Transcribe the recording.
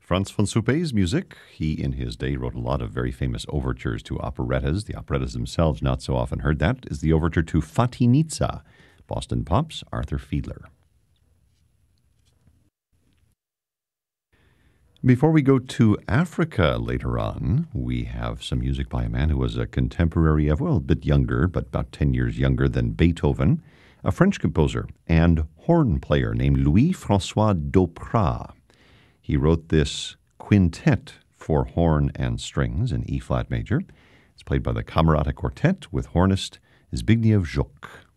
Franz von Suppé's music. He, in his day, wrote a lot of very famous overtures to operettas. The operettas themselves not so often heard. That is the overture to Fatinitsa, Boston Pop's Arthur Fiedler. Before we go to Africa later on, we have some music by a man who was a contemporary of, well, a bit younger, but about 10 years younger than Beethoven, a French composer and horn player named Louis-François Doprat. He wrote this quintet for horn and strings in E-flat major. It's played by the Camerata Quartet with hornist Zbigniew Żuk.